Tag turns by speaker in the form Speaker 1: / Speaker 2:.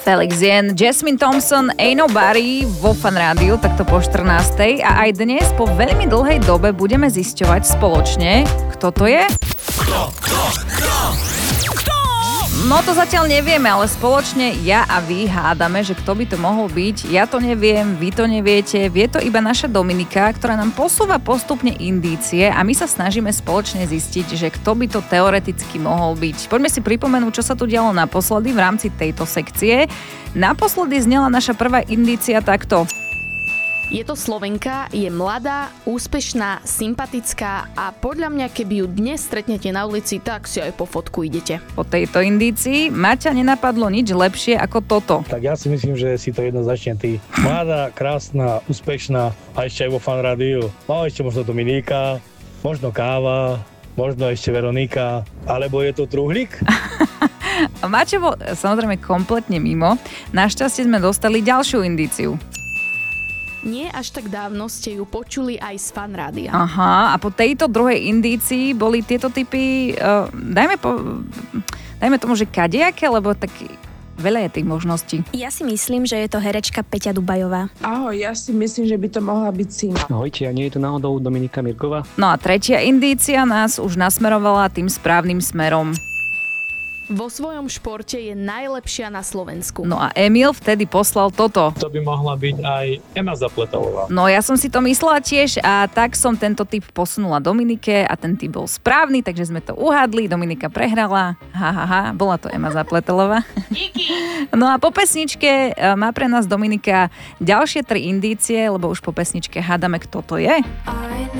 Speaker 1: Felix Jen, Jasmine Thompson, Ain't Nobody vo Fan Rádiu, takto po 14. A aj dnes po veľmi dlhej dobe budeme zisťovať spoločne, kto to je? No to zatiaľ nevieme, ale spoločne ja a vy hádame, že kto by to mohol byť. Ja to neviem, vy to neviete, vie to iba naša Dominika, ktorá nám posúva postupne indície a my sa snažíme spoločne zistiť, že kto by to teoreticky mohol byť. Poďme si pripomenúť, čo sa tu dialo naposledy v rámci tejto sekcie. Naposledy znela naša prvá indícia takto.
Speaker 2: Je to Slovenka, je mladá, úspešná, sympatická a podľa mňa, keby ju dnes stretnete na ulici, tak si aj po fotku idete.
Speaker 1: Po tejto indícii Maťa nenapadlo nič lepšie ako toto.
Speaker 3: Tak ja si myslím, že si to jednoznačne ty. Mladá, krásna, úspešná a ešte aj vo Fan Rádiu. No ešte možno Dominika, možno Káva, možno ešte Veronika, alebo je to Truhlík?
Speaker 1: Maťo bol samozrejme kompletne mimo. Našťastie sme dostali ďalšiu indíciu.
Speaker 2: Nie až tak dávno ste ju počuli aj z Fan Rádia.
Speaker 1: Aha, a po tejto druhej indícii boli tieto typy, dajme tomu, že kadejaké, lebo tak veľa je tých možností.
Speaker 4: Ja si myslím, že je to herečka Peťa Dubajová.
Speaker 5: Ahoj, ja si myslím, že by to mohla byť Sima.
Speaker 6: Ahojte, a nie je to náhodou Dominika Mirková?
Speaker 1: No a tretia indícia nás už nasmerovala tým správnym smerom.
Speaker 2: Vo svojom športe je najlepšia na Slovensku.
Speaker 1: No a Emil vtedy poslal toto.
Speaker 3: To by mohla byť aj Ema Zapletalová.
Speaker 1: No ja som si to myslela tiež a tak som tento tip posunula Dominike a ten tip bol správny, takže sme to uhádli, Dominika prehrala. Bola to Ema Zapletelová. No a po pesničke má pre nás Dominika ďalšie 3 indície, lebo už po pesničke hádame, kto to je.